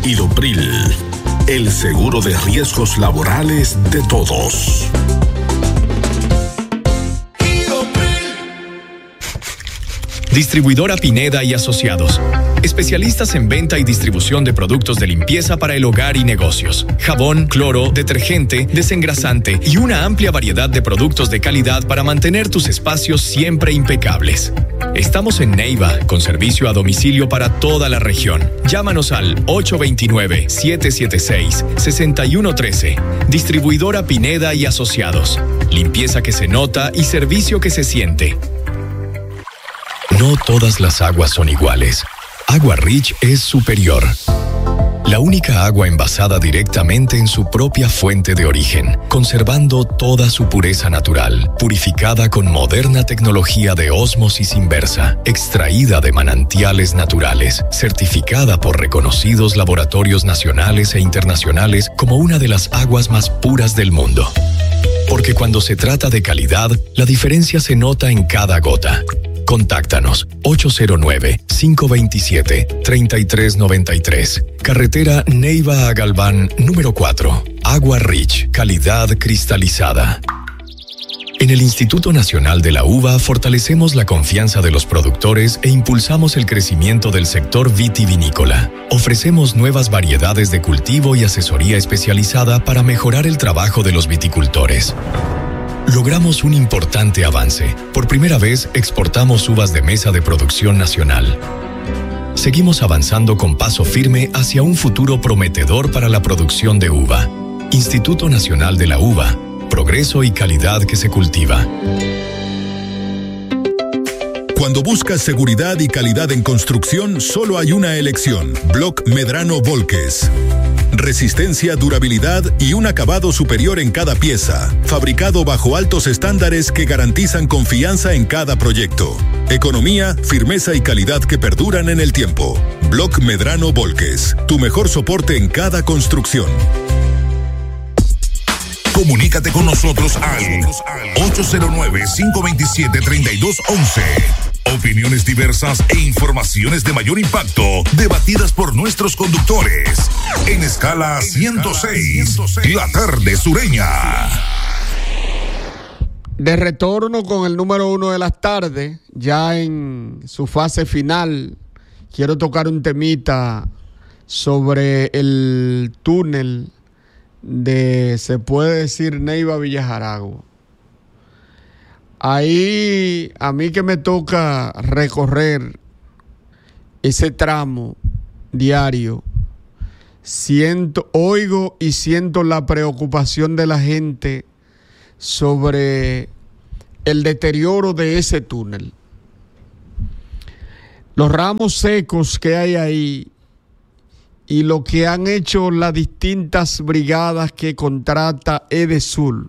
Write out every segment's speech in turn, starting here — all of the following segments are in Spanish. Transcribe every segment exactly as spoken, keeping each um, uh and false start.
Ilopril, el seguro de riesgos laborales de todos. Distribuidora Pineda y Asociados. Especialistas en venta y distribución de productos de limpieza para el hogar y negocios. Jabón, cloro, detergente, desengrasante y una amplia variedad de productos de calidad para mantener tus espacios siempre impecables. Estamos en Neiva, con servicio a domicilio para toda la región. Llámanos al ocho dos nueve, siete siete seis, seis uno uno tres. Distribuidora Pineda y Asociados. Limpieza que se nota y servicio que se siente. No todas las aguas son iguales. Agua Rich es superior. La única agua envasada directamente en su propia fuente de origen, conservando toda su pureza natural, purificada con moderna tecnología de ósmosis inversa, extraída de manantiales naturales, certificada por reconocidos laboratorios nacionales e internacionales como una de las aguas más puras del mundo. Porque cuando se trata de calidad, la diferencia se nota en cada gota. Contáctanos ocho cero nueve, cinco dos siete, tres tres nueve tres. Carretera Neiva a Galván, número cuatro. Agua Rich, calidad cristalizada. En el Instituto Nacional de la Uva fortalecemos la confianza de los productores e impulsamos el crecimiento del sector vitivinícola. Ofrecemos nuevas variedades de cultivo y asesoría especializada para mejorar el trabajo de los viticultores. Logramos un importante avance. Por primera vez exportamos uvas de mesa de producción nacional. Seguimos avanzando con paso firme hacia un futuro prometedor para la producción de uva. Instituto Nacional de la Uva. Progreso y calidad que se cultiva. Cuando buscas seguridad y calidad en construcción, solo hay una elección. Block Medrano Volques. Resistencia, durabilidad y un acabado superior en cada pieza. Fabricado bajo altos estándares que garantizan confianza en cada proyecto. Economía, firmeza y calidad que perduran en el tiempo. Block Medrano Volques. Tu mejor soporte en cada construcción. Comunícate con nosotros al ocho cero nueve, cinco dos siete, tres dos uno uno. Opiniones diversas e informaciones de mayor impacto, debatidas por nuestros conductores. En Escala ciento seis, la tarde sureña. De retorno con el número uno de las tardes, ya en su fase final, quiero tocar un temita sobre el túnel de, se puede decir, Neiva Villa Jaragua. Ahí a mí que me toca recorrer ese tramo diario, siento, oigo y siento la preocupación de la gente sobre el deterioro de ese túnel. Los ramos secos que hay ahí y lo que han hecho las distintas brigadas que contrata Edesur,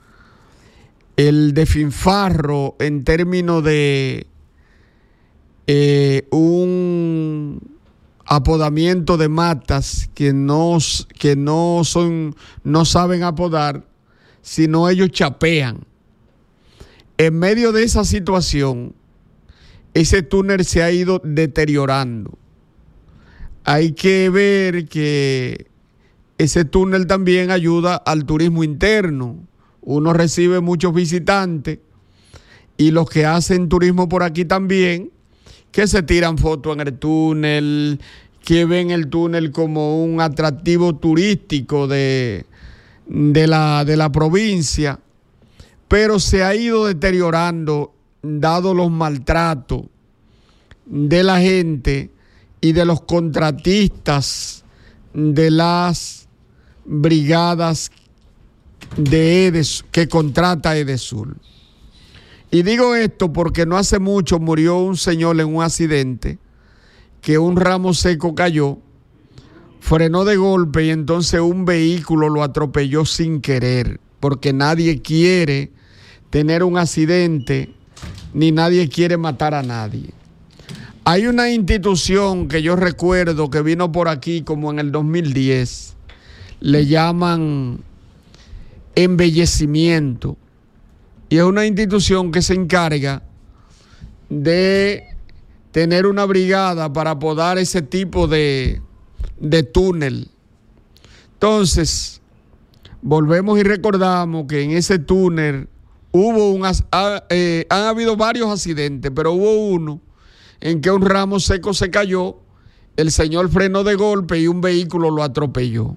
el definfarro en términos de eh, un apodamiento de matas que no, que no son, no saben apodar, sino ellos chapean. En medio de esa situación, ese túnel se ha ido deteriorando. Hay que ver que ese túnel también ayuda al turismo interno. Uno recibe muchos visitantes y los que hacen turismo por aquí también, que se tiran fotos en el túnel, que ven el túnel como un atractivo turístico de, de, la, de la provincia, pero se ha ido deteriorando dado los maltratos de la gente y de los contratistas de las brigadas de Edes, que contrata Edesur. Y digo esto porque no hace mucho murió un señor en un accidente que un ramo seco cayó, frenó de golpe y entonces un vehículo lo atropelló sin querer, porque nadie quiere tener un accidente ni nadie quiere matar a nadie. Hay una institución que yo recuerdo que vino por aquí como en el dos mil diez, le llaman Embellecimiento, y es una institución que se encarga de tener una brigada para podar ese tipo de, de túnel. Entonces, volvemos y recordamos que en ese túnel hubo un, eh, han habido varios accidentes, pero hubo uno en que un ramo seco se cayó, el señor frenó de golpe y un vehículo lo atropelló.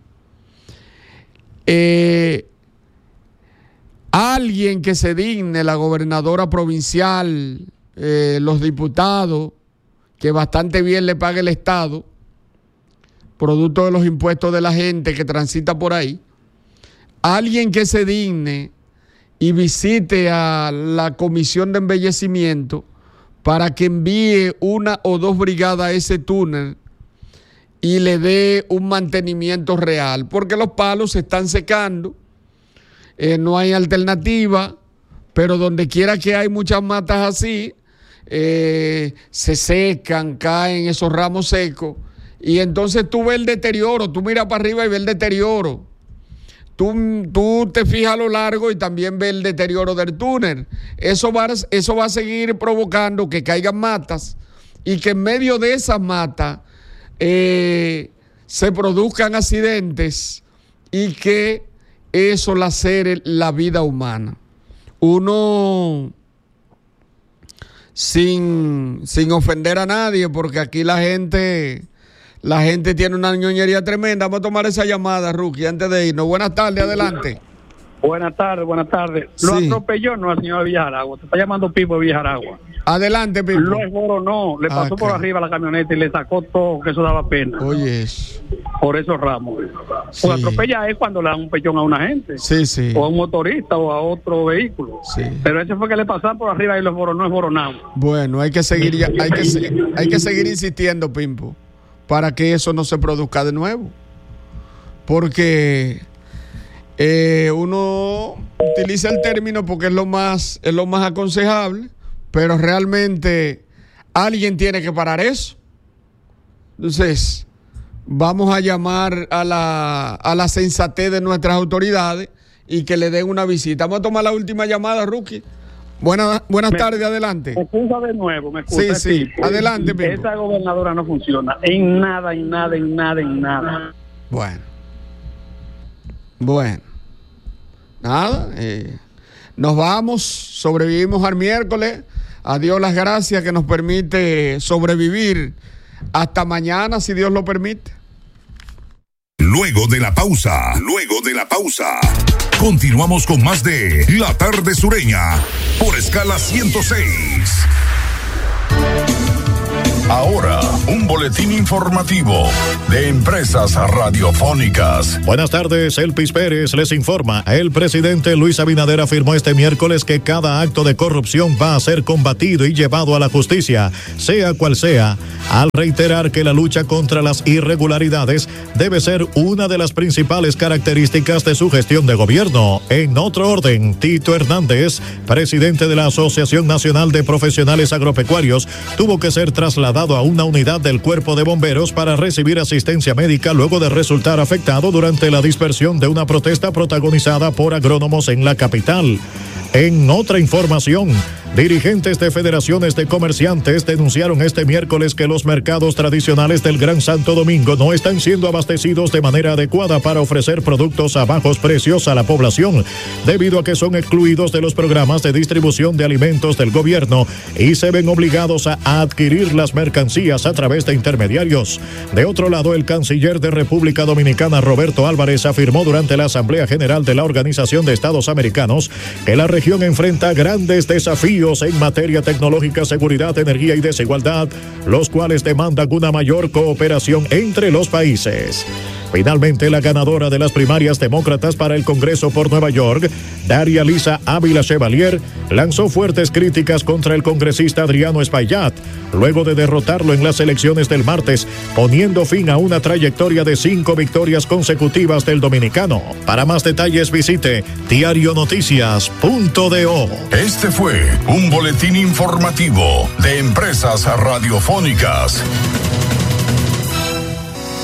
Eh, alguien que se digne, la gobernadora provincial, eh, los diputados, que bastante bien le paga el Estado, producto de los impuestos de la gente que transita por ahí, alguien que se digne y visite a la Comisión de Embellecimiento para que envíe una o dos brigadas a ese túnel y le dé un mantenimiento real, porque los palos se están secando, eh, no hay alternativa, pero donde quiera que hay muchas matas así, eh, se secan, caen esos ramos secos, y entonces tú ves el deterioro, tú miras para arriba y ves el deterioro. Tú, tú te fijas a lo largo y también ves el deterioro del túnel. Eso va, eso va a seguir provocando que caigan matas y que en medio de esas matas eh, se produzcan accidentes y que eso lacere la vida humana. Uno, sin, sin ofender a nadie, porque aquí la gente... La gente tiene una ñoñería tremenda. Vamos a tomar esa llamada, Rookie, antes de irnos. Buenas tardes, adelante. Buenas tardes, buenas tardes. Lo sí. atropelló, no, al señor Villaragua. Te está llamando Pipo de Villaragua. Adelante, Pipo. Lo esboronó, le pasó okay. por arriba la camioneta y le sacó todo, que eso daba pena. Oye, eso. Por esos ramos. Sí. Porque atropella es cuando le dan un pechón a una gente. Sí, sí. O a un motorista o a otro vehículo. Sí. Pero ese fue que le pasaron por arriba y lo esboronó, esboronado. Bueno, hay que seguir, ya, hay que, hay que seguir insistiendo, Pimpo, para que eso no se produzca de nuevo. Porque eh, uno utiliza el término porque es lo más, es lo más aconsejable, pero realmente alguien tiene que parar eso. Entonces, vamos a llamar a la, a la sensatez de nuestras autoridades y que le den una visita. Vamos a tomar la última llamada, Rookie. Buenas, buenas me, tardes, adelante. Me excusa de nuevo, me excusa. Sí, sí, adelante, Pipo. Esa gobernadora no funciona en nada, en nada, en nada, en nada. Bueno. Bueno. Nada. Eh, nos vamos, sobrevivimos al miércoles. A Dios las gracias que nos permite sobrevivir hasta mañana, si Dios lo permite. Luego de la pausa, luego de la pausa, continuamos con más de La Tarde Sureña por Escala ciento seis. Ahora, un boletín informativo de Empresas Radiofónicas. Buenas tardes, Elpis Pérez les informa. El presidente Luis Abinader afirmó este miércoles que cada acto de corrupción va a ser combatido y llevado a la justicia, sea cual sea, al reiterar que la lucha contra las irregularidades debe ser una de las principales características de su gestión de gobierno. En otro orden, Tito Hernández, presidente de la Asociación Nacional de Profesionales Agropecuarios, tuvo que ser trasladado a una unidad del Cuerpo de Bomberos para recibir asistencia médica luego de resultar afectado durante la dispersión de una protesta protagonizada por agrónomos en la capital. En otra información, dirigentes de federaciones de comerciantes denunciaron este miércoles que los mercados tradicionales del Gran Santo Domingo no están siendo abastecidos de manera adecuada para ofrecer productos a bajos precios a la población, debido a que son excluidos de los programas de distribución de alimentos del gobierno y se ven obligados a adquirir las mercancías a través de intermediarios. De otro lado, el canciller de República Dominicana, Roberto Álvarez, afirmó durante la Asamblea General de la Organización de Estados Americanos que la región enfrenta grandes desafíos en materia tecnológica, seguridad, energía y desigualdad, los cuales demandan una mayor cooperación entre los países. Finalmente, la ganadora de las primarias demócratas para el Congreso por Nueva York, Daria Lisa Ávila Chevalier, lanzó fuertes críticas contra el congresista Adriano Espaillat, luego de derrotarlo en las elecciones del martes, poniendo fin a una trayectoria de cinco victorias consecutivas del dominicano. Para más detalles, visite diario noticias punto do. Este fue un boletín informativo de Empresas Radiofónicas.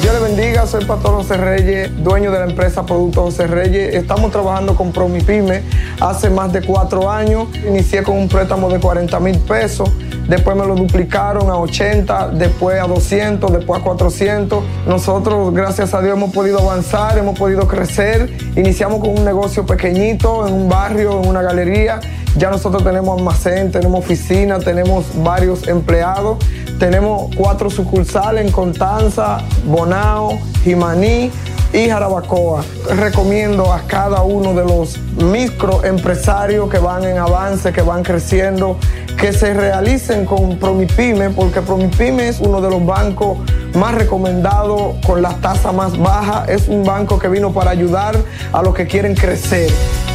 Dios le bendiga, soy Pastor José Reyes, dueño de la empresa Productos José Reyes. Estamos trabajando con Promipyme hace más de cuatro años. Inicié con un préstamo de cuarenta mil pesos, después me lo duplicaron a ochenta, después a doscientos, después a cuatrocientos. Nosotros, gracias a Dios, hemos podido avanzar, hemos podido crecer. Iniciamos con un negocio pequeñito, en un barrio, en una galería. Ya nosotros tenemos almacén, tenemos oficina, tenemos varios empleados. Tenemos cuatro sucursales en Constanza, Bonao, Jimaní y Jarabacoa. Recomiendo a cada uno de los microempresarios que van en avance, que van creciendo, que se realicen con Promipyme, porque Promipyme es uno de los bancos más recomendados con las tasas más bajas. Es un banco que vino para ayudar a los que quieren crecer.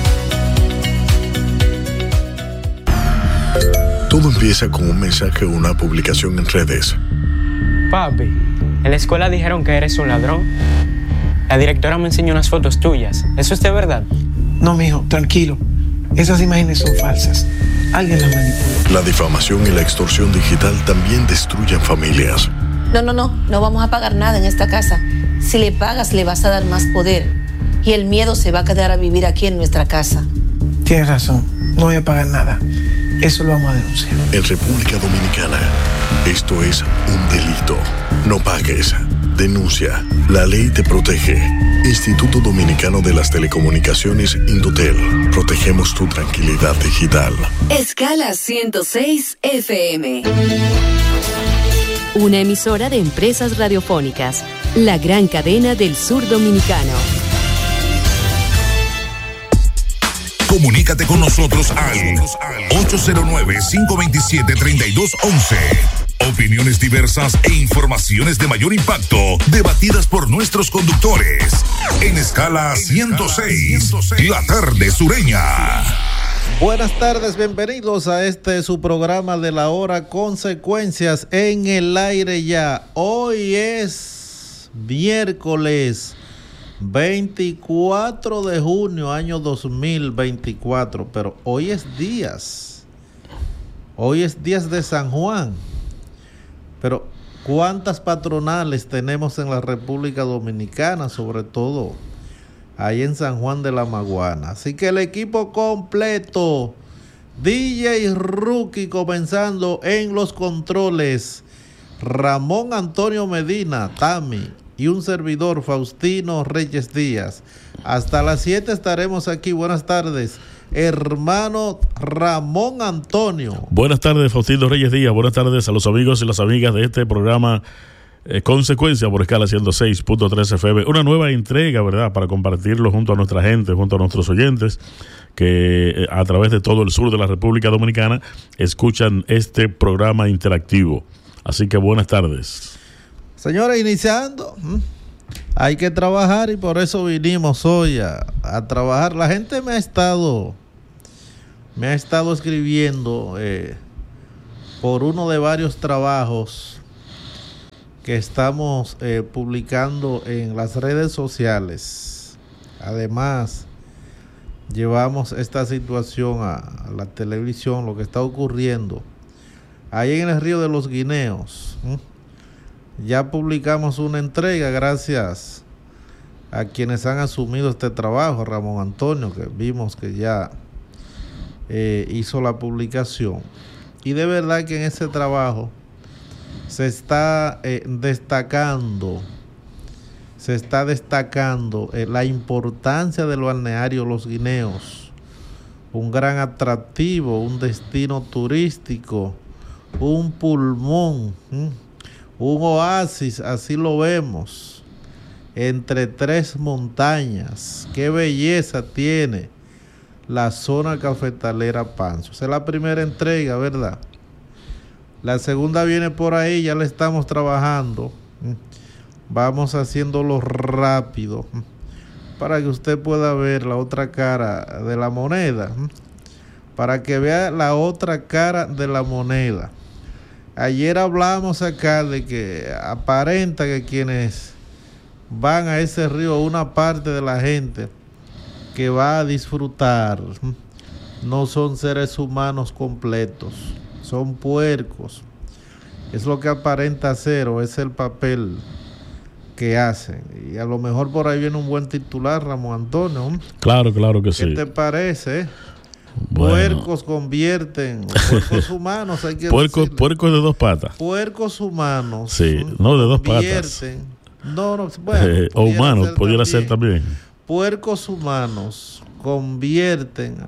Todo empieza con un mensaje o una publicación en redes. Papi, en la escuela dijeron que eres un ladrón. La directora me enseñó unas fotos tuyas. ¿Eso es de verdad? No, mijo, tranquilo. Esas imágenes son falsas. Alguien las manipuló. La difamación y la extorsión digital también destruyen familias. No, no, no. No vamos a pagar nada en esta casa. Si le pagas, le vas a dar más poder. Y el miedo se va a quedar a vivir aquí en nuestra casa. Tienes razón. No voy a pagar nada. Eso lo vamos a denunciar. En República Dominicana, esto es un delito. No pagues. Denuncia. La ley te protege. Instituto Dominicano de las Telecomunicaciones, Indotel. Protegemos tu tranquilidad digital. Escala ciento seis F M. Una emisora de Empresas Radiofónicas. La gran cadena del sur dominicano. Comunícate con nosotros al ocho cero nueve, cinco dos siete, tres dos uno uno. Opiniones diversas e informaciones de mayor impacto, debatidas por nuestros conductores. En Escala ciento seis, la tarde sureña. Buenas tardes, bienvenidos a este su programa de la hora Consecuencias en el aire ya. Hoy es miércoles veinticuatro de junio, año dos mil veinticuatro, pero hoy es días, hoy es días de San Juan, pero ¿cuántas patronales tenemos en la República Dominicana? Sobre todo ahí en San Juan de la Maguana. Así que el equipo completo, D J Rookie comenzando en los controles, Ramón Antonio Medina, Tami, y un servidor, Faustino Reyes Díaz. Hasta las siete estaremos aquí. Buenas tardes, hermano Ramón Antonio. Buenas tardes, Faustino Reyes Díaz. Buenas tardes a los amigos y las amigas de este programa eh, Consecuencia por Escala ciento seis punto tres F M. Una nueva entrega, ¿verdad?, para compartirlo junto a nuestra gente, junto a nuestros oyentes que eh, a través de todo el sur de la República Dominicana escuchan este programa interactivo. Así que buenas tardes. Señores, iniciando, hay que trabajar y por eso vinimos hoy a, a trabajar. La gente me ha estado, me ha estado escribiendo eh, por uno de varios trabajos que estamos eh, publicando en las redes sociales. Además, llevamos esta situación a, a la televisión, lo que está ocurriendo ahí en el Río de los Guineos. ¿Mm? Ya publicamos una entrega gracias a quienes han asumido este trabajo, Ramón Antonio, que vimos que ya eh, hizo la publicación. Y de verdad que en ese trabajo se está eh, destacando, se está destacando eh, la importancia del balneario Los Guineos, un gran atractivo, un destino turístico, un pulmón, ¿m? un oasis, así lo vemos, entre tres montañas. Qué belleza tiene la zona cafetalera Panzo. Esa es la primera entrega, ¿verdad? La segunda viene por ahí, ya la estamos trabajando. Vamos haciéndolo rápido para que usted pueda ver la otra cara de la moneda, para que vea la otra cara de la moneda. Ayer hablamos acá de que aparenta que quienes van a ese río, una parte de la gente que va a disfrutar, no son seres humanos completos, son puercos. Es lo que aparenta ser, o es el papel que hacen. Y a lo mejor por ahí viene un buen titular, Ramón Antonio. Claro, claro que ¿Qué sí. ¿Qué te parece? Bueno. Puercos convierten, puercos humanos, hay que puercos, puercos de dos patas. Puercos humanos. Sí, no de dos patas. No, no, bueno, eh, o humanos, pudiera ser también. Puercos humanos convierten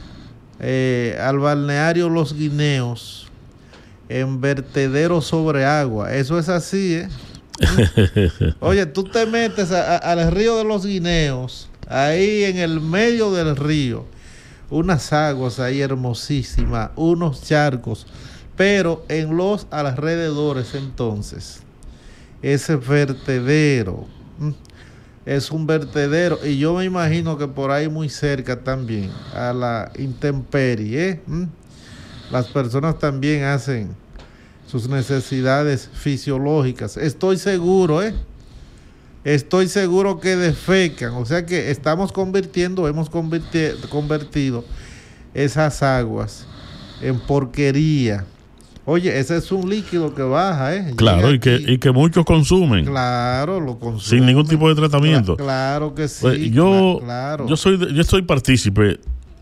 eh, al balneario Los Guineos en vertedero sobre agua. Eso es así, ¿eh? Oye, tú te metes a, a, al río de Los Guineos, ahí en el medio del río, unas aguas ahí hermosísimas, unos charcos, pero en los alrededores entonces, ese vertedero, es un vertedero, y yo me imagino que por ahí muy cerca también, a la intemperie, ¿eh? Las personas también hacen sus necesidades fisiológicas, estoy seguro, ¿eh? Estoy seguro que defecan, o sea que estamos convirtiendo, hemos converti- convertido esas aguas en porquería. Oye, ese es un líquido que baja, ¿eh? Claro, y que, y que muchos consumen. Claro, lo consumen. Sin ningún tipo de tratamiento. Cla- claro que sí. Pues yo, claro. yo soy, yo soy partícipe.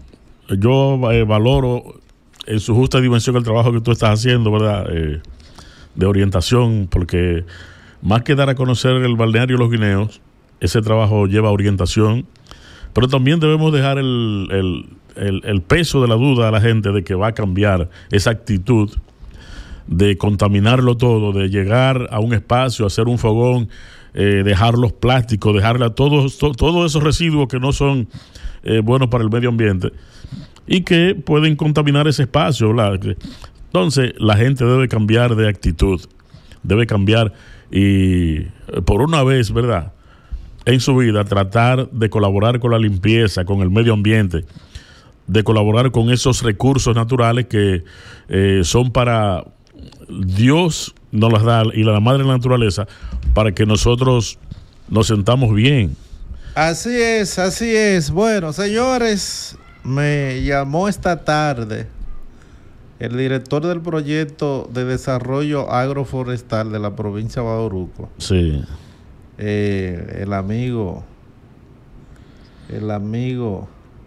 Yo eh, valoro en su justa dimensión el trabajo que tú estás haciendo, ¿verdad? Eh, de orientación, porque más que dar a conocer el balneario Los Guineos, ese trabajo lleva orientación, pero también debemos dejar el, el, el, el peso de la duda a la gente de que va a cambiar esa actitud de contaminarlo todo, de llegar a un espacio, hacer un fogón, eh, dejar los plásticos, dejarle a todos, to, todos esos residuos que no son eh, buenos para el medio ambiente y que pueden contaminar ese espacio, ¿verdad? Entonces la gente debe cambiar de actitud, debe cambiar y por una vez, ¿verdad?, en su vida tratar de colaborar con la limpieza, con el medio ambiente, de colaborar con esos recursos naturales que eh, son para Dios nos las da y la madre naturaleza para que nosotros nos sentamos bien. Así es, así es. Bueno, señores, me llamó esta tarde el director del proyecto de desarrollo agroforestal de la provincia de Bauruco. Sí. Eh, el amigo, el amigo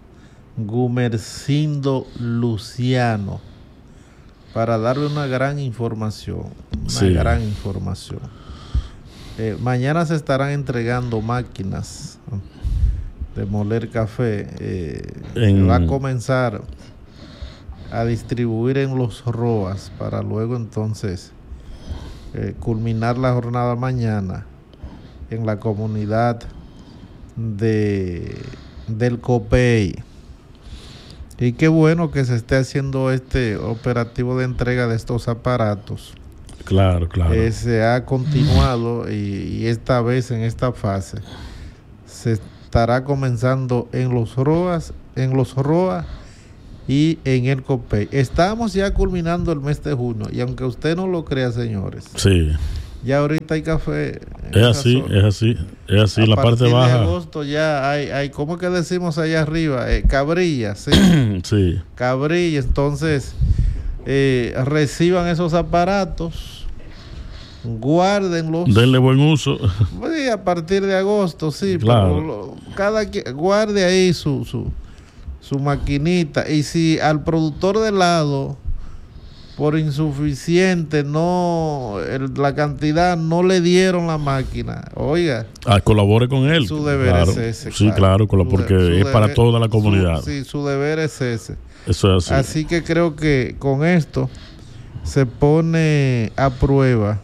Gumercindo Luciano, para darle una gran información, una sí. gran información. Eh, mañana se estarán entregando máquinas de moler café. Eh, en... Va a comenzar a distribuir en los R O A S para luego entonces eh, culminar la jornada mañana en la comunidad de del Copey. Y qué bueno que se esté haciendo este operativo de entrega de estos aparatos. Claro, claro. Eh, se ha continuado y, y esta vez en esta fase se estará comenzando en los R O A S, en los R O A y en el Copey. Estamos ya culminando el mes de junio y aunque usted no lo crea, señores, sí, ya ahorita hay café. Es así, zona. es así, es así. A la parte baja. De agosto ya hay, hay, ¿cómo que decimos allá arriba? Eh, cabrilla, sí. sí. Cabrilla, entonces eh, reciban esos aparatos, guárdenlos. Denle buen uso. Sí, a partir de agosto, sí. Claro. Pero lo, cada guarde ahí su, su, su maquinita. Y si al productor de helado, por insuficiente, no el, la cantidad, no le dieron la máquina, oiga, ah, colabore con él. Su deber claro. es ese. Sí, claro, claro, porque su, su es deber, para toda la comunidad. Su, sí, su deber es ese. Eso es así. Así que creo que con esto se pone a prueba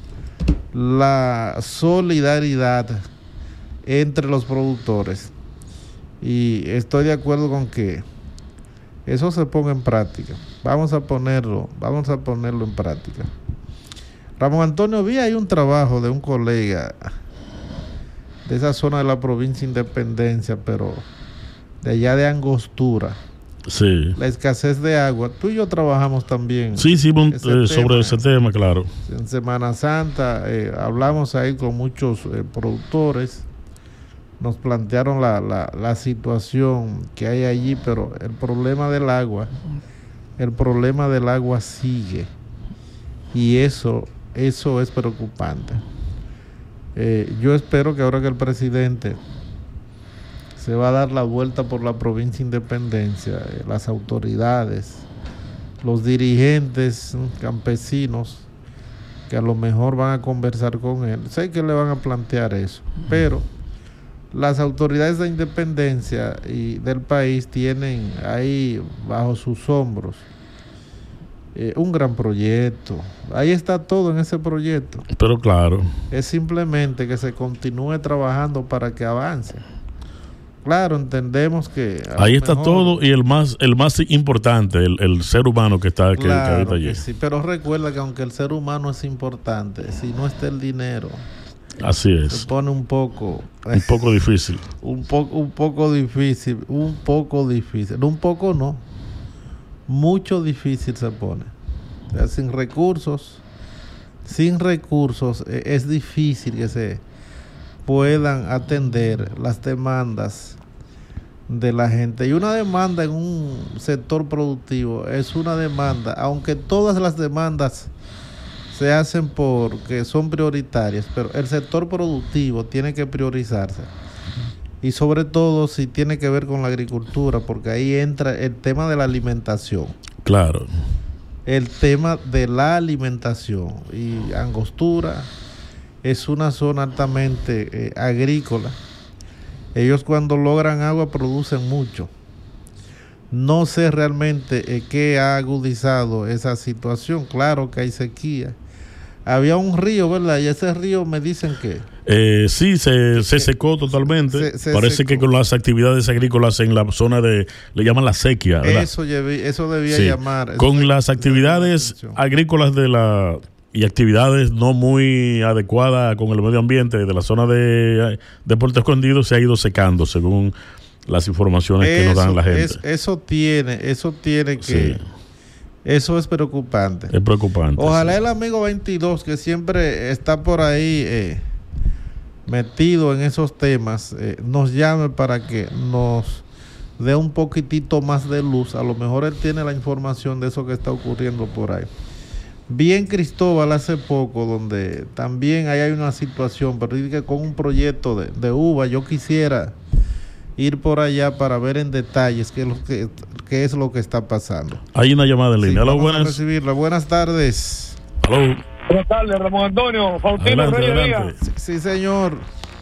la solidaridad entre los productores. Y estoy de acuerdo con que eso se ponga en práctica. Vamos a ponerlo, vamos a ponerlo en práctica. Ramón Antonio, vi ahí un trabajo de un colega de esa zona de la provincia de Independencia, pero de allá de Angostura. Sí. La escasez de agua. Tú y yo trabajamos también. Sí, sí, ese eh, sobre tema. ese tema, claro. En Semana Santa eh, hablamos ahí con muchos eh, productores. Nos plantearon la, la, la situación que hay allí, pero el problema del agua, el problema del agua sigue. Y eso, eso es preocupante. Eh, yo espero que ahora que el presidente se va a dar la vuelta por la provincia Independencia, eh, las autoridades, los dirigentes campesinos, que a lo mejor van a conversar con él, sé que le van a plantear eso, pero las autoridades de Independencia y del país tienen ahí bajo sus hombros eh, un gran proyecto. Ahí está todo en ese proyecto. Pero claro, es simplemente que se continúe trabajando para que avance. Claro, entendemos que ahí está mejor, todo, y el más el más importante, el, el ser humano que está que, claro que habita allí. Que sí, pero recuerda que aunque el ser humano es importante, si no está el dinero, así es, se pone un poco un poco difícil. Un poco un poco difícil, un poco difícil. Un poco no. Mucho difícil se pone. O sea, sin recursos, sin recursos eh, es difícil que se puedan atender las demandas de la gente. Y una demanda en un sector productivo es una demanda, aunque todas las demandas se hacen porque son prioritarias, pero el sector productivo tiene que priorizarse. Y sobre todo si tiene que ver con la agricultura, porque ahí entra el tema de la alimentación. Claro. El tema de la alimentación. Y Angostura es una zona altamente eh, agrícola. Ellos cuando logran agua producen mucho. No sé realmente eh, qué ha agudizado esa situación. Claro que hay sequía. Había un río, ¿verdad? Y ese río me dicen que... Eh, sí, se, se secó totalmente. Se, se Parece secó. que con las actividades agrícolas en la zona de... Le llaman la sequía, ¿verdad? Eso, eso debía sí. llamar... Con eso las actividades agrícolas de la... y actividades no muy adecuadas con el medio ambiente de la zona de, de Puerto Escondido se ha ido secando según las informaciones eso, que nos dan la gente. Es, eso tiene, eso tiene que... Sí. Eso es preocupante. Es preocupante. Ojalá sí. El amigo veintidós, que siempre está por ahí eh, metido en esos temas, eh, nos llame para que nos dé un poquitito más de luz. A lo mejor él tiene la información de eso que está ocurriendo por ahí. Bien Cristóbal hace poco, donde también ahí hay una situación, pero que con un proyecto de, de uva, yo quisiera ir por allá para ver en detalles qué es lo que, qué es lo que está pasando. Hay una llamada en línea. Sí, Aló, vamos buenas. a recibirla. Buenas tardes. Aló. Buenas tardes, Ramón Antonio. Faustino adelante, Reyes adelante. Sí, sí, señor.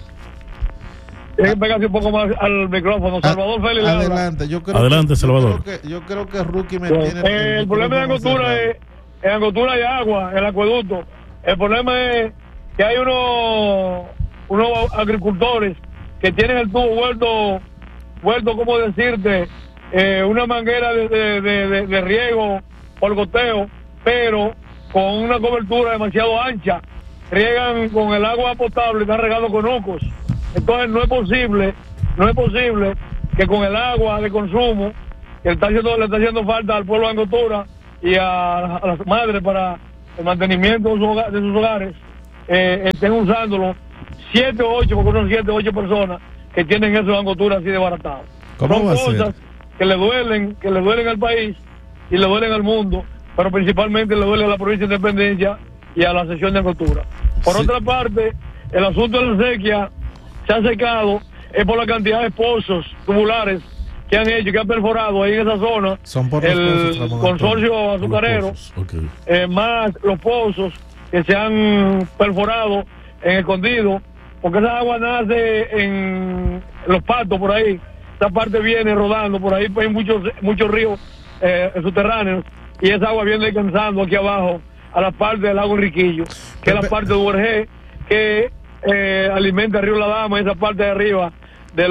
Tienes que pegarse un poco más al micrófono. Salvador Félix. Adelante, yo creo adelante, que, Salvador. Yo creo que, yo creo que Rookie me Bueno, tiene... eh, el, el problema de Angostura es... En Angostura hay agua, el acueducto. El problema es que hay unos, unos agricultores que tienen el tubo vuelto, vuelto, ¿cómo decirte? Eh, una manguera de, de, de, de riego por goteo, pero con una cobertura demasiado ancha. Riegan con el agua potable, están regando con ocos. Entonces no es posible, no es posible que con el agua de consumo que está haciendo, le está haciendo falta al pueblo de Angostura y a, a las madres para el mantenimiento de sus, hogar, de sus hogares, eh, estén usándolo siete o ocho, porque son siete o ocho personas que tienen esos Angostura así de baratados. ¿Cómo va a ser? Son cosas que le duelen, que le duelen al país y le duelen al mundo, pero principalmente le duele a la provincia de Independencia y a la sección de Angostura. Por sí. Otra parte, el asunto de la sequía se ha secado es por la cantidad de pozos tubulares que han hecho, que han perforado ahí en esa zona. Son por el pozos, consorcio azucarero, okay. eh, más los pozos que se han perforado en Escondido, porque esa agua nace en los patos por ahí, esa parte viene rodando por ahí, pues hay muchos muchos ríos eh, subterráneos, y esa agua viene descansando aquí abajo a la parte del lago Enriquillo, que es la parte de U R G que eh, alimenta el río La Dama, esa parte de arriba de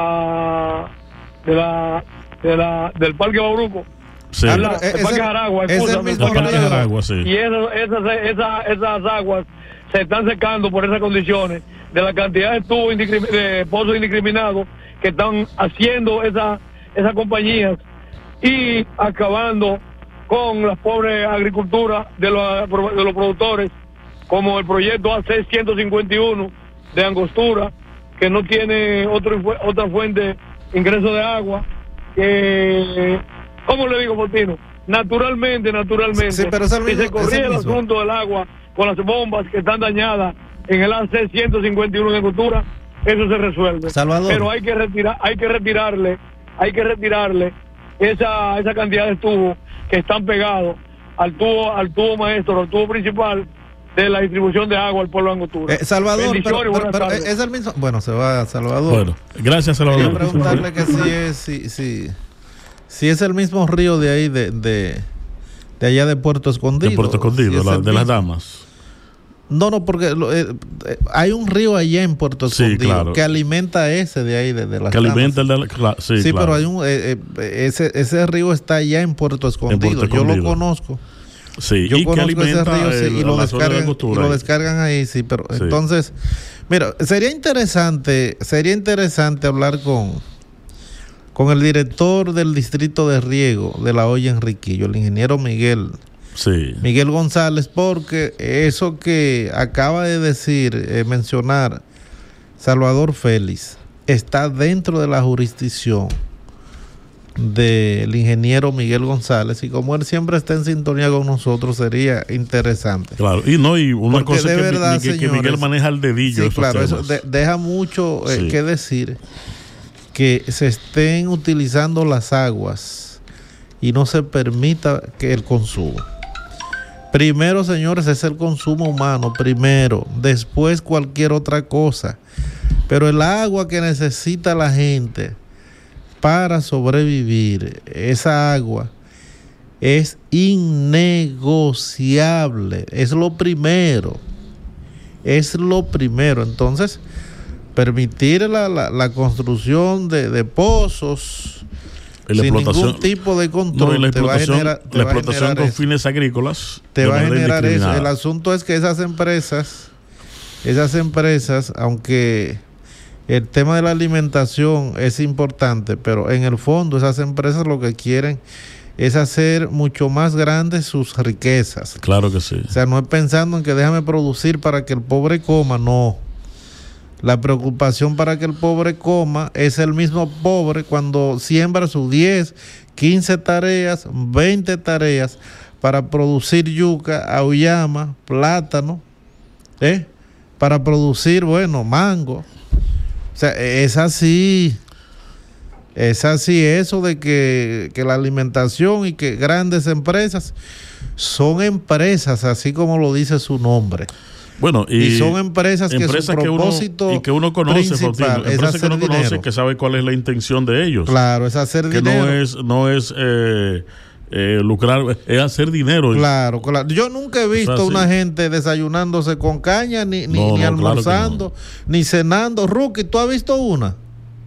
la de la, de la del Parque Bauruco, sí. el, el Parque Aragua, el Parque Aragua, sí. Y esas, esas, esas, esas aguas se están secando por esas condiciones de la cantidad de tubos de pozos indiscriminados que están haciendo esa, esas compañías y acabando con la pobre agricultura de los, de los productores, como el proyecto A C ciento cincuenta y uno de Angostura, que no tiene otro, otra fuente de ingreso de agua, que, ¿cómo le digo, Fortino? Naturalmente, naturalmente, sí, pero es el mismo, si se corría es el el asunto del agua con las bombas que están dañadas en el A C ciento cincuenta y uno de Angostura, eso se resuelve. Salvador. Pero hay que retirar, hay que retirarle, hay que retirarle esa, esa cantidad de tubos que están pegados al tubo, al tubo maestro, al tubo principal de la distribución de agua al pueblo de Angostura. Eh, Salvador, pero, pero, pero es el mismo. Bueno, se va Salvador. Bueno, gracias, Salvador. Quiero preguntarle que si es, si, si, si es el mismo río de ahí, de, de, de allá de Puerto Escondido. De Puerto Escondido, si la, de mismo. Las Damas. No, no, porque eh, eh, hay un río allá en Puerto Escondido sí, claro. que alimenta ese de ahí, de, de las Que Damas. alimenta el de la, claro, sí, sí claro. pero hay un eh, eh, ese, ese río está allá en Puerto Escondido. En Puerto Escondido. Yo lo conozco. Sí, Yo y conozco que alimenta ese río sí, el, y, lo la zona de descargan, y Angostura lo ahí. descargan ahí, sí, pero Sí. entonces, mira, sería interesante, sería interesante hablar con, con el director del distrito de riego de la olla Enriquillo, el ingeniero Miguel, sí. Miguel González, porque eso que acaba de decir, eh, mencionar Salvador Félix, está dentro de la jurisdicción del ingeniero Miguel González, y como él siempre está en sintonía con nosotros, sería interesante. Claro, y no, y una Porque cosa de que, verdad, que, que señores, Miguel maneja el dedillo. Sí, esos claro, eso temas. de- deja mucho eh, Sí. que decir que se estén utilizando las aguas y no se permita que el consumo. Primero, señores, es el consumo humano, primero, después cualquier otra cosa. Pero el agua que necesita la gente para sobrevivir, esa agua es innegociable, es lo primero, es lo primero. Entonces, permitir la, la, la construcción de, de pozos Y la sin explotación- ningún tipo de control, No, y la te va a explotación, generar, te la va a explotación generar con eso. fines agrícolas Te de va a manera generar eso. indiscriminada. El asunto es que esas empresas, esas empresas, aunque el tema de la alimentación es importante, pero en el fondo esas empresas lo que quieren es hacer mucho más grandes sus riquezas. Claro que sí. O sea, no es pensando en que déjame producir para que el pobre coma, no. La preocupación para que el pobre coma es el mismo pobre cuando siembra sus diez, quince tareas, veinte tareas para producir yuca, auyama, plátano, ¿eh? Para producir, bueno, mango. O sea, es así. Es así eso de que, que la alimentación y que grandes empresas son empresas, así como lo dice su nombre. Bueno, y, Y son empresas que empresas su que uno- propósito y que uno conoce, principal Faustino, es empresas que hacer uno conoce, dinero. que sabe cuál es la intención de ellos. Claro, es hacer que dinero. no es, no es eh, eh, lucrar, es hacer dinero. Claro, claro. Yo nunca he visto O sea, una sí. gente desayunándose con caña, ni, ni, No, ni no, almorzando, claro ni cenando. Rookie, ¿tú has visto una?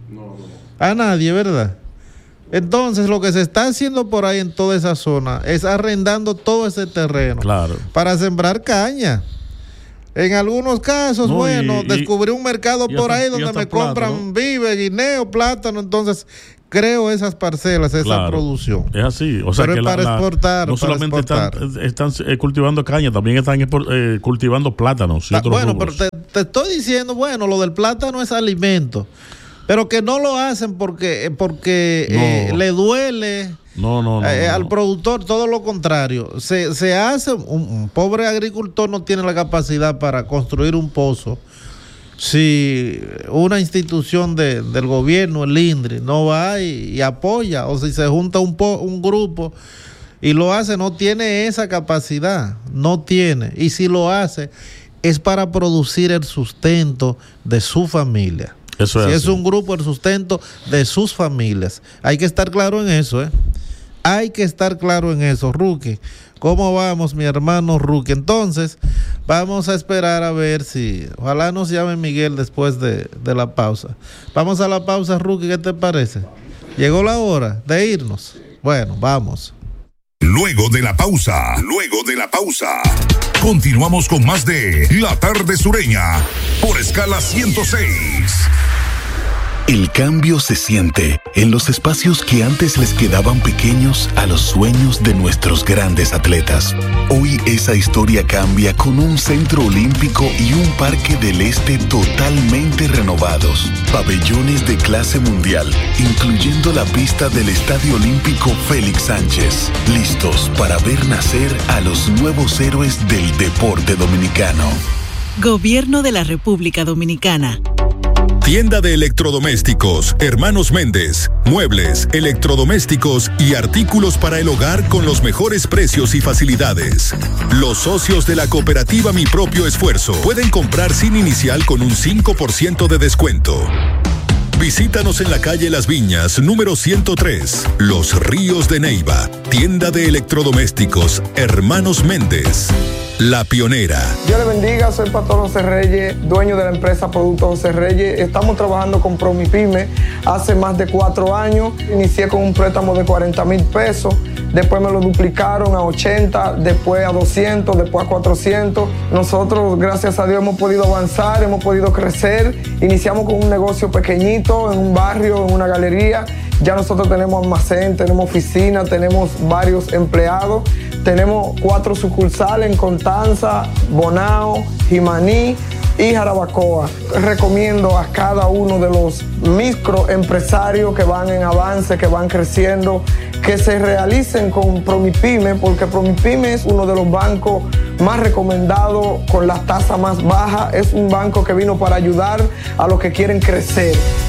A nadie, ¿verdad? Entonces, lo que se está haciendo por ahí en toda esa zona es arrendando todo ese terreno Claro. para sembrar caña. En algunos casos, No, bueno, y- y- descubrí un mercado y por hasta- ahí y donde hasta me plátano. compran vive, guineo, plátano. Entonces, creo esas parcelas, esa Claro. producción. Es así. O sea, Pero que es la- para la- exportar, no para solamente están, exportar. están eh, cultivando caña, también están expor- eh, cultivando plátanos y Ta- otros Bueno, rubros. pero te, te estoy diciendo, bueno, lo del plátano es alimento, pero que no lo hacen porque, porque eh, No. le duele No, no, no. eh, no, al no. productor, todo lo contrario. Se, se hace, un, un pobre agricultor no tiene la capacidad para construir un pozo. Si una institución de, del gobierno, el INDRI, no va y, y apoya, o si se junta un, po, un grupo y lo hace, no tiene esa capacidad, no tiene. Y si lo hace, es para producir el sustento de su familia. Eso es si es así. un grupo, el sustento de sus familias. Hay que estar claro en eso, ¿eh? Hay que estar claro en eso, Rookie. ¿Cómo vamos, mi hermano Rookie? Entonces, vamos a esperar a ver si... Ojalá nos llame Miguel después de, de la pausa. Vamos a la pausa, Rookie, ¿qué te parece? Llegó la hora de irnos. Bueno, vamos. Luego de la pausa, luego de la pausa, continuamos con más de La Tarde Sureña por Escala ciento seis. El cambio se siente en los espacios que antes les quedaban pequeños a los sueños de nuestros grandes atletas. Hoy esa historia cambia con un centro olímpico y un parque del este totalmente renovados. Pabellones de clase mundial, incluyendo la pista del Estadio Olímpico Félix Sánchez. Listos para ver nacer a los nuevos héroes del deporte dominicano. Gobierno de la República Dominicana. Tienda de electrodomésticos, Hermanos Méndez. Muebles, electrodomésticos y artículos para el hogar con los mejores precios y facilidades. Los socios de la cooperativa Mi Propio Esfuerzo pueden comprar sin inicial con un cinco por ciento de descuento. Visítanos en la calle Las Viñas, número ciento tres, Los Ríos de Neiva. Tienda de electrodomésticos, Hermanos Méndez. La Pionera. Dios le bendiga, soy Pastor José Reyes, dueño de la empresa Productos José Reyes. Estamos trabajando con PromiPyme hace más de cuatro años. Inicié con un préstamo de cuarenta mil pesos, después me lo duplicaron a ochenta, después a doscientos, después a cuatrocientos. Nosotros, gracias a Dios, hemos podido avanzar, hemos podido crecer. Iniciamos con un negocio pequeñito, en un barrio, en una galería. Ya nosotros tenemos almacén, tenemos oficina, tenemos varios empleados. Tenemos cuatro sucursales en Constanza, Bonao, Jimaní y Jarabacoa. Recomiendo a cada uno de los microempresarios que van en avance, que van creciendo, que se realicen con PromiPyme, porque PromiPyme es uno de los bancos más recomendados con las tasas más bajas. Es un banco que vino para ayudar a los que quieren crecer.